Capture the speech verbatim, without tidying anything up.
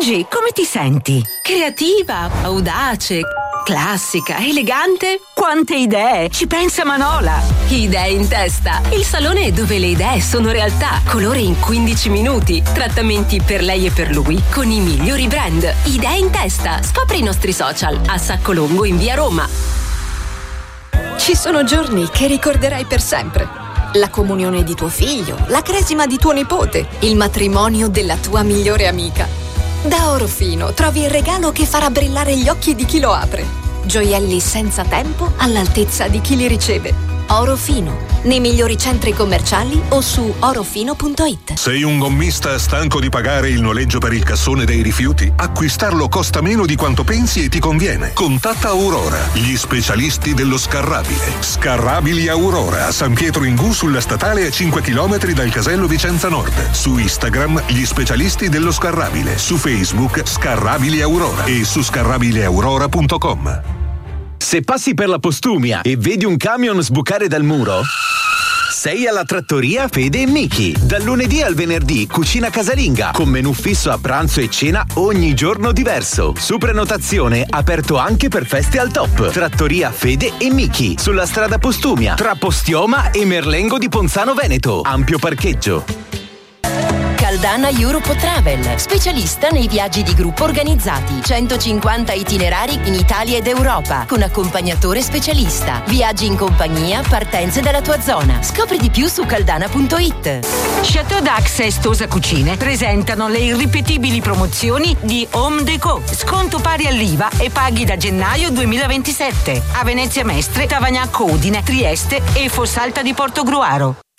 Oggi come ti senti? Creativa, audace, classica, elegante. Quante idee! Ci pensa Manola! Idee in testa. Il salone dove le idee sono realtà. Colore in quindici minuti. Trattamenti per lei e per lui con i migliori brand. Idee in testa. Scopri i nostri social a Sacco Longo in via Roma. Ci sono giorni che ricorderai per sempre. La comunione di tuo figlio, la cresima di tuo nipote, il matrimonio della tua migliore amica. Da Orofino trovi il regalo che farà brillare gli occhi di chi lo apre. Gioielli senza tempo all'altezza di chi li riceve. Orofino, nei migliori centri commerciali o su orofino punto it. Sei un gommista stanco di pagare il noleggio per il cassone dei rifiuti? Acquistarlo costa meno di quanto pensi e ti conviene. Contatta Aurora, gli specialisti dello scarrabile. Scarrabili Aurora, a San Pietro in Gu sulla statale a cinque chilometri dal casello Vicenza Nord. Su Instagram, gli specialisti dello scarrabile. Su Facebook, Scarrabili Aurora e su scarrabile aurora punto com. Se passi per la Postumia e vedi un camion sbucare dal muro, sei alla trattoria Fede e Miki. Dal lunedì al venerdì cucina casalinga con menù fisso a pranzo e cena ogni giorno diverso. Su prenotazione aperto anche per feste al top. Trattoria Fede e Miki sulla strada Postumia tra Postioma e Merlengo di Ponzano Veneto. Ampio parcheggio. Caldana Europe Travel, specialista nei viaggi di gruppo organizzati. centocinquanta itinerari in Italia ed Europa, con accompagnatore specialista. Viaggi in compagnia, partenze dalla tua zona. Scopri di più su caldana punto it. Chateau Dax e Stosa Cucine presentano le irripetibili promozioni di Home Deco. Sconto pari all'I V A e paghi da gennaio duemilaventisette. A Venezia Mestre, Tavagnacco Udine, Trieste e Fossalta di Portogruaro.